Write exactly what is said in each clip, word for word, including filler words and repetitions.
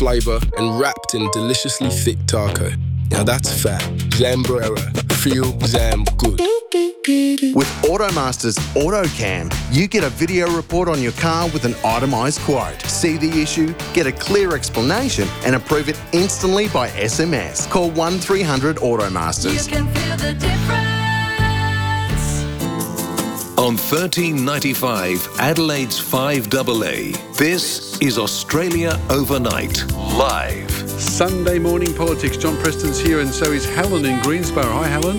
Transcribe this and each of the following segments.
flavour and wrapped in deliciously thick taco. Now that's fat. Zambrera. Feel Zam good. With Automaster's AutoCam, you get a video report on your car with an itemised quote. See the issue, get a clear explanation and approve it instantly by S M S. Call one three hundred Automasters. You can feel the difference. On thirteen ninety-five, Adelaide's five A A, this is Australia Overnight, live. Sunday morning politics. John Preston's here and so is Helen in Greensborough. Hi, Helen.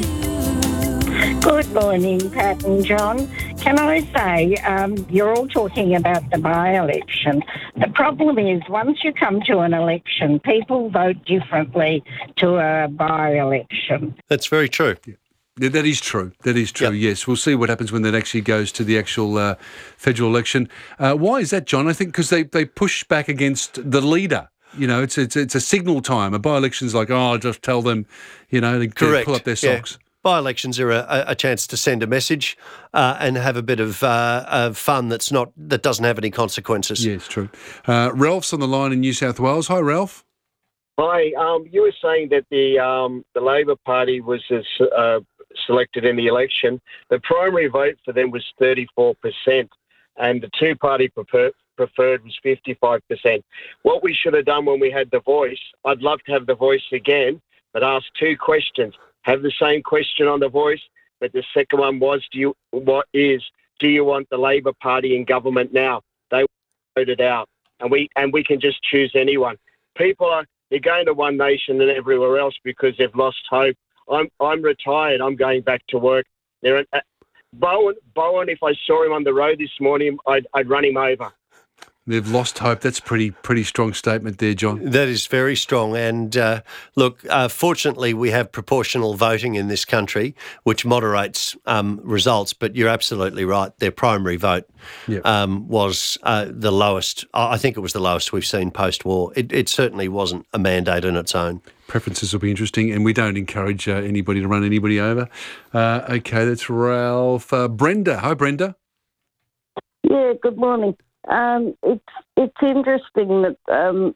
Good morning, Pat and John. Can I say, um, you're all talking about the by-election. The problem is, once you come to an election, people vote differently to a by-election. That's very true. Yeah, that is true. That is true, yep. Yes. We'll see what happens when that actually goes to the actual uh, federal election. Uh, why is that, John? I think because they, they push back against the leader. You know, it's it's it's a signal time. A by-election's like, oh, just tell them, you know, to Correct. pull up their socks. Yeah. By-elections are a, a chance to send a message uh, and have a bit of, uh, of fun that's not that doesn't have any consequences. Yeah, it's true. Uh, Ralph's on the line in New South Wales. Hi, Ralph. Hi. Um, you were saying that the um, the Labor Party was uh, selected in the election. The primary vote for them was thirty-four percent, and the two-party prefer- preferred was fifty-five percent. What we should have done when we had the voice, I'd love to have the voice again, but ask two questions. Have the same question on the voice, but the second one was, do you what is do you want the Labor Party in government now? They voted out, and we and we can just choose anyone. People are they're going to One Nation and everywhere else because they've lost hope. I'm I'm retired. I'm going back to work. They're uh, Bowen. Bowen. If I saw him on the road this morning, I'd I'd run him over. They've lost hope. That's a pretty, pretty strong statement there, John. That is very strong. And uh, look, uh, fortunately, we have proportional voting in this country, which moderates um, results. But you're absolutely right. Their primary vote yep. um, was uh, the lowest. I think it was the lowest we've seen post-war. It, it certainly wasn't a mandate on its own. Preferences will be interesting, and we don't encourage uh, anybody to run anybody over. Uh, okay, that's Ralph. Uh, Brenda. Hi, Brenda. Yeah, good morning. Um, it's it's interesting that um,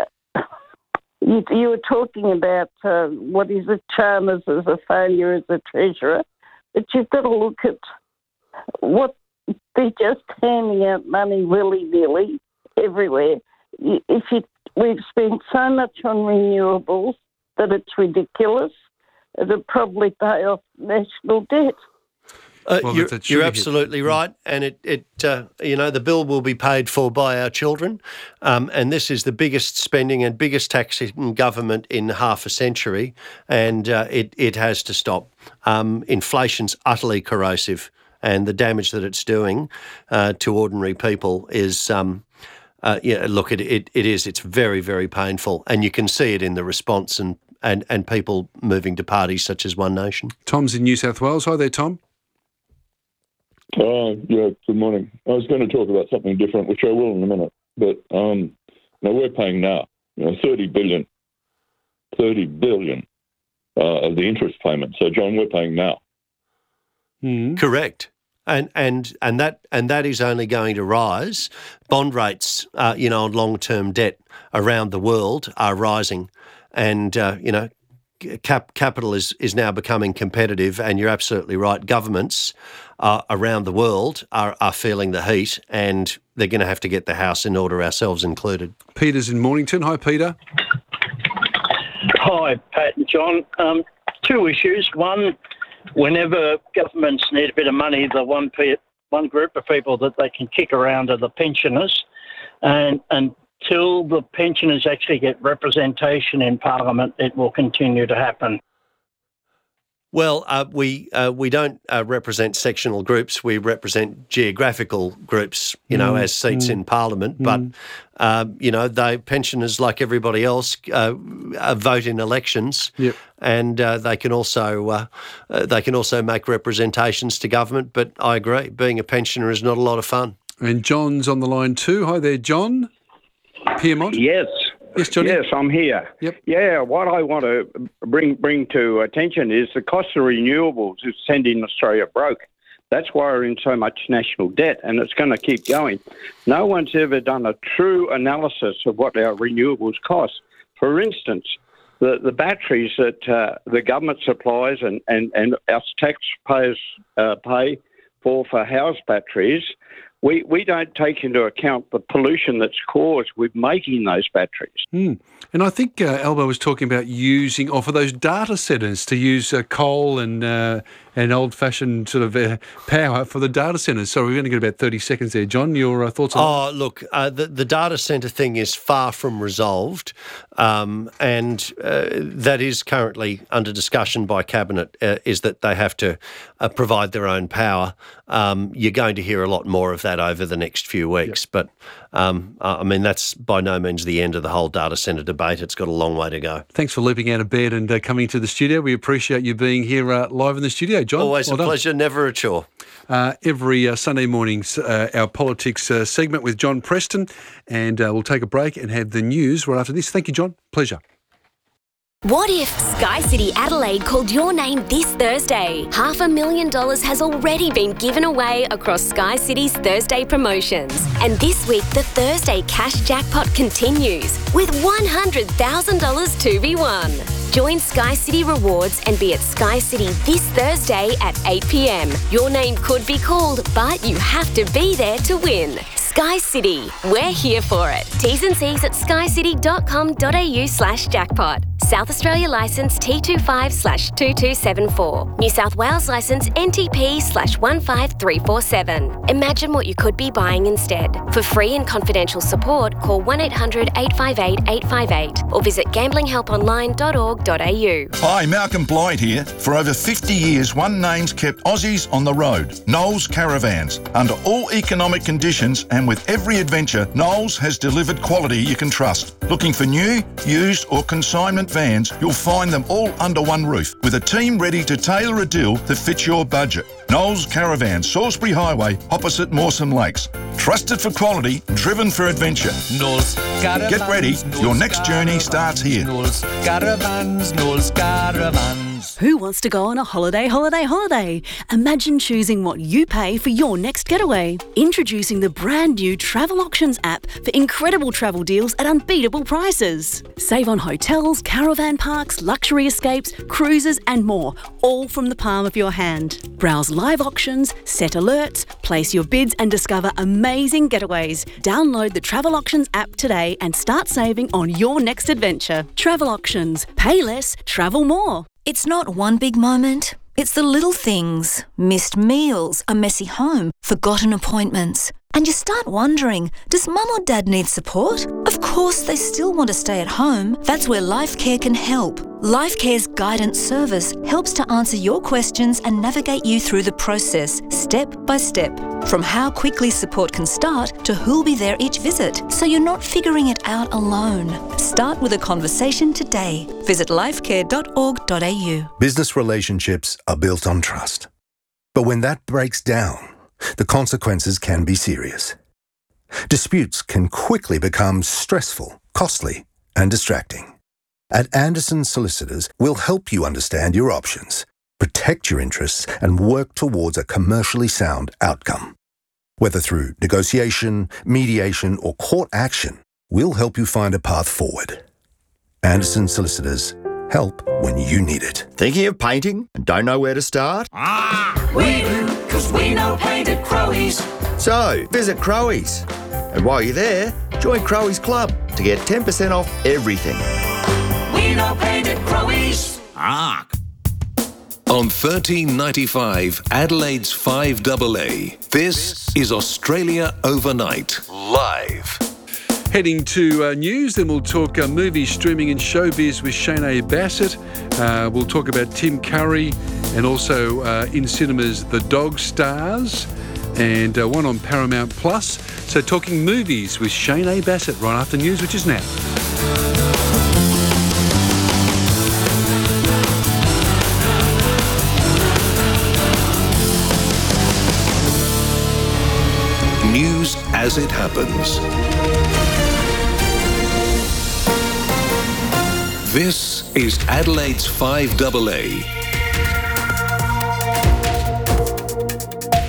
you, you were talking about uh, what is it, Chalmers as a failure as a treasurer, but you've got to look at what they're just handing out money willy-nilly everywhere. If you, we've spent so much on renewables that it's ridiculous, it'll probably pay off national debt. Uh, well, you're you're hit. absolutely right, and it, it uh, you know, the bill will be paid for by our children, um, and this is the biggest spending and biggest tax in government in half a century, and uh, it, it has to stop. Um, inflation's utterly corrosive, and the damage that it's doing uh, to ordinary people is... Um, uh, yeah, look, it, it, it is. It's very, very painful, and you can see it in the response and, and, and people moving to parties such as One Nation. Tom's in New South Wales. Hi there, Tom. Uh, yeah, good morning. I was going to talk about something different, which I will in a minute. But um, now we're paying now, you know, thirty billion, thirty billion uh, of the interest payment. So, John, we're paying now. Mm. Correct. And and and that and that is only going to rise. Bond rates, uh, you know, on long-term debt around the world are rising, and uh, you know, cap, capital is is now becoming competitive. And you're absolutely right. Governments uh, around the world are are feeling the heat, and they're going to have to get the house in order, ourselves included. Peter's in Mornington. Hi, Peter. Hi, Pat and John. Um, two issues. One, whenever governments need a bit of money, the one pe- one group of people that they can kick around are the pensioners. And until the pensioners actually get representation in Parliament, it will continue to happen. Well, uh, we uh, we don't uh, represent sectional groups. We represent geographical groups, you know, mm, as seats mm, in Parliament. Mm. But, um, you know, they pensioners, like everybody else, uh, uh, vote in elections, yep. and uh, they can also uh, uh, they can also make representations to government. But I agree, being a pensioner is not a lot of fun. And John's on the line too. Hi there, John. Piermont. Yes. Yes, Johnny. Yes, I'm here. Yep. Yeah, what I want to bring bring to attention is the cost of renewables is sending Australia broke. That's why we're in so much national debt, and it's going to keep going. No one's ever done a true analysis of what our renewables cost. For instance, the, the batteries that uh, the government supplies and, and, and us taxpayers uh, pay for for house batteries, we, we don't take into account the pollution that's caused with making those batteries. Mm. And I think uh, Albo was talking about using, or for those data centres, to use uh, coal and uh, and old-fashioned sort of uh, power for the data centres. So we're going to get about thirty seconds there. John, your uh, thoughts on Oh, that? look, uh, the, the data centre thing is far from resolved, um, and uh, that is currently under discussion by Cabinet, uh, is that they have to uh, provide their own power. Um, you're going to hear a lot more of that over the next few weeks. Yep. But, um, I mean, that's by no means the end of the whole data centre debate. It's got a long way to go. Thanks for leaping out of bed and uh, coming to the studio. We appreciate you being here uh, live in the studio, John. Always well a done. Pleasure, never a chore. Uh, every uh, Sunday morning, uh, our politics uh, segment with John Preston, and uh, we'll take a break and have the news right after this. Thank you, John. Pleasure. What if Sky City Adelaide called your name this Thursday? Half a million dollars has already been given away across Sky City's Thursday promotions. And this week, the Thursday cash jackpot continues with one hundred thousand dollars to be won. Join Sky City Rewards and be at Sky City this Thursday at eight p m. Your name could be called, but you have to be there to win. Sky City, we're here for it. T's and C's at skycity.com.au slash jackpot. South Australia licence T twenty-five slash two two seven four. New South Wales licence N T P slash one five three four seven. Imagine what you could be buying instead. For free and confidential support, call one eight hundred eight five eight eight five eight or visit gambling help online dot org dot a u. Hi, Malcolm Blyde here. For over fifty years, one name's kept Aussies on the road. Knowles Caravans. Under all economic conditions and with every adventure, Knowles has delivered quality you can trust. Looking for new, used or consignment vans, you'll find them all under one roof with a team ready to tailor a deal that fits your budget. Knowles Caravan, Salisbury Highway, opposite Mawson Lakes. Trusted for quality, driven for adventure. Knowles Caravans. Get ready, Knowles your next Caravans, journey starts here. Knowles Caravans, Knowles Caravans. Who wants to go on a holiday, holiday, holiday? Imagine choosing what you pay for your next getaway. Introducing the brand new Travel Auctions app for incredible travel deals at unbeatable prices. Save on hotels, caravan parks, luxury escapes, cruises and more, all from the palm of your hand. Browse live auctions, set alerts, place your bids and discover amazing getaways. Download the Travel Auctions app today and start saving on your next adventure. Travel Auctions. Pay less, travel more. It's not one big moment. It's the little things. Missed meals, a messy home, forgotten appointments. And you start wondering, does mum or dad need support? Of course they still want to stay at home. That's where LifeCare can help. LifeCare's guidance service helps to answer your questions and navigate you through the process, step by step. From how quickly support can start to who'll be there each visit, so you're not figuring it out alone. Start with a conversation today. Visit lifecare dot org dot a u. Business relationships are built on trust. But when that breaks down, the consequences can be serious. Disputes can quickly become stressful, costly, and distracting. At Anderson Solicitors, we'll help you understand your options, protect your interests, and work towards a commercially sound outcome. Whether through negotiation, mediation, or court action, we'll help you find a path forward. Anderson Solicitors, help when you need it. Thinking of painting and don't know where to start? Ah, we do, because we know paint at Crowies. So, visit Crowies. And while you're there, join Crowies Club to get ten percent off everything. We know paint at Crowies. Ah. On thirteen ninety-five, Adelaide's five A A, this is Australia Overnight, live. Heading to uh, news, then we'll talk uh, movies, streaming and showbiz with Shane Bassett. Uh, we'll talk about Tim Curry and also uh, in cinemas The Dog Stars and uh, one on Paramount Plus. So talking movies with Shane Bassett right after news, which is now. News as it happens. This is Adelaide's five A A.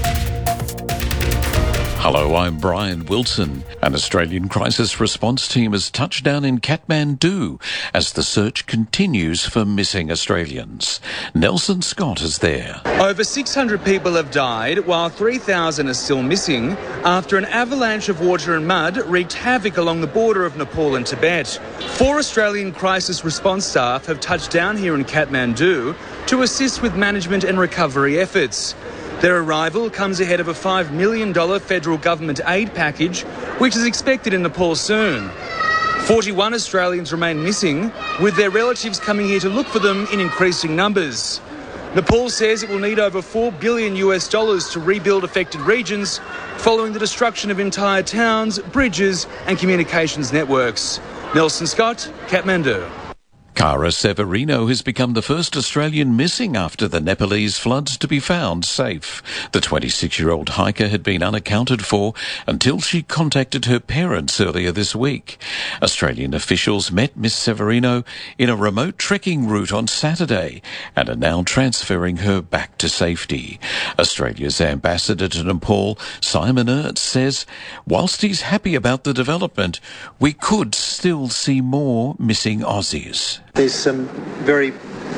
Hello, I'm Brian Wilson. An Australian crisis response team has touched down in Kathmandu as the search continues for missing Australians. Nelson Scott is there. Over six hundred people have died, while three thousand are still missing after an avalanche of water and mud wreaked havoc along the border of Nepal and Tibet. Four Australian crisis response staff have touched down here in Kathmandu to assist with management and recovery efforts. Their arrival comes ahead of a five million dollars federal government aid package, which is expected in Nepal soon. forty-one Australians remain missing, with their relatives coming here to look for them in increasing numbers. Nepal says it will need over four billion U S dollars to rebuild affected regions following the destruction of entire towns, bridges and communications networks. Nelson Scott, Kathmandu. Cara Severino has become the first Australian missing after the Nepalese floods to be found safe. The twenty-six-year-old hiker had been unaccounted for until she contacted her parents earlier this week. Australian officials met Miss Severino in a remote trekking route on Saturday and are now transferring her back to safety. Australia's ambassador to Nepal, Simon Ertz, says, whilst he's happy about the development, we could still see more missing Aussies. There's some very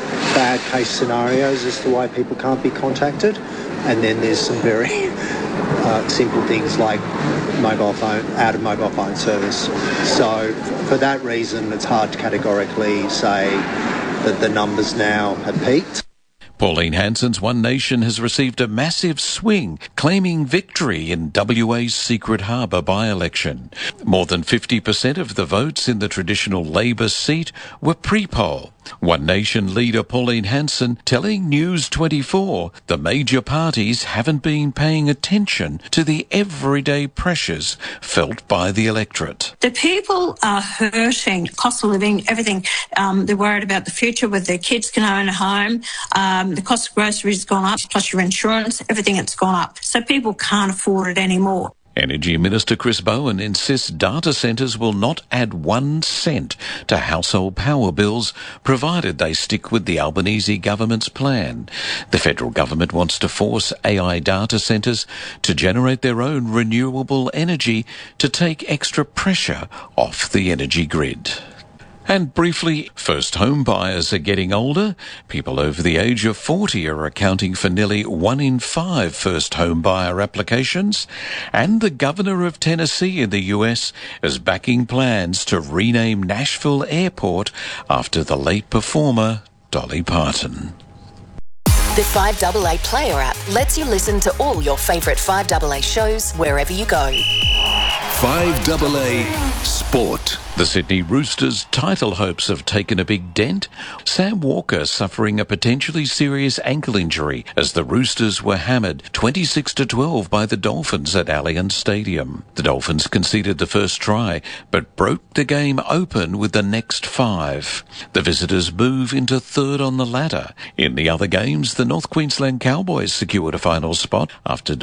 bad case scenarios as to why people can't be contacted, and then there's some very uh, simple things like mobile phone, out of mobile phone service. So for that reason, it's hard to categorically say that the numbers now have peaked. Pauline Hanson's One Nation has received a massive swing, claiming victory in W A's Secret Harbour by-election. More than fifty percent of the votes in the traditional Labor seat were pre-poll. One Nation leader Pauline Hanson telling News twenty-four the major parties haven't been paying attention to the everyday pressures felt by the electorate. The people are hurting, cost of living, everything. Um, they're worried about the future, whether their kids can own a home. Um, the cost of groceries has gone up, plus your insurance, everything has gone up. So people can't afford it anymore. Energy Minister Chris Bowen insists data centres will not add one cent to household power bills, provided they stick with the Albanese government's plan. The federal government wants to force A I data centres to generate their own renewable energy to take extra pressure off the energy grid. And briefly, first home buyers are getting older. People over the age of forty are accounting for nearly one in five first home buyer applications. And the governor of Tennessee in the U S is backing plans to rename Nashville Airport after the late performer Dolly Parton. The five A A Player app lets you listen to all your favourite five A A shows wherever you go. five A A Sport. The Sydney Roosters' title hopes have taken a big dent. Sam Walker suffering a potentially serious ankle injury as the Roosters were hammered twenty-six to twelve by the Dolphins at Allianz Stadium. The Dolphins conceded the first try, but broke the game open with the next five. The visitors move into third on the ladder. In the other games, the North Queensland Cowboys secured a final spot after